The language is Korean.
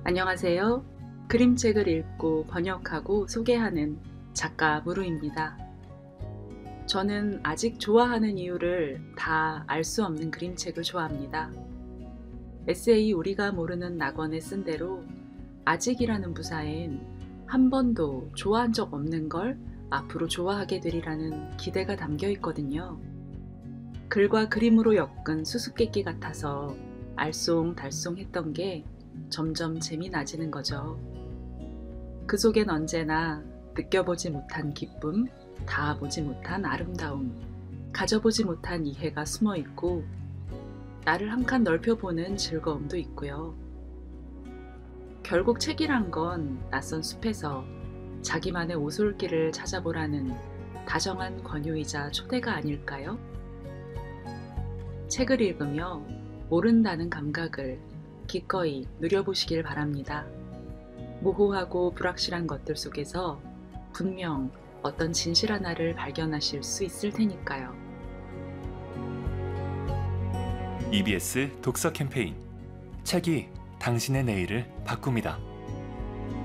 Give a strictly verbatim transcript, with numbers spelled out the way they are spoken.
안녕하세요. 그림책을 읽고 번역하고 소개하는 작가 무루입니다. 저는 아직 좋아하는 이유를 다 알 수 없는 그림책을 좋아합니다. 에세이 우리가 모르는 낙원에 쓴 대로 아직이라는 부사엔 한 번도 좋아한 적 없는 걸 앞으로 좋아하게 되리라는 기대가 담겨 있거든요. 글과 그림으로 엮은 수수께끼 같아서 알쏭달쏭했던 게 점점 재미 나지는 거죠. 그 속엔 언제나 느껴보지 못한 기쁨, 닿아보지 못한 아름다움, 가져보지 못한 이해가 숨어 있고 나를 한 칸 넓혀보는 즐거움도 있고요. 결국 책이란 건 낯선 숲에서 자기만의 오솔길을 찾아보라는 다정한 권유이자 초대가 아닐까요? 책을 읽으며 모른다는 감각을 기꺼이 누려보시길 바랍니다. 모호하고 불확실한 것들 속에서 분명 어떤 진실 하나를 발견하실 수 있을 테니까요. 이비에스 독서 캠페인 책이 당신의 내일을 바꿉니다.